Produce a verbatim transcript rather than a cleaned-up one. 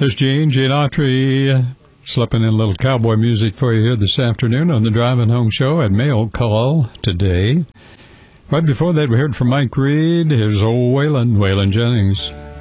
There's Gene, Gene Autry, slipping in a little cowboy music for you here this afternoon on the Driving Home Show at Mail Call today. Right before that, we heard from Mike Reed. Here's old Waylon, Waylon Jennings.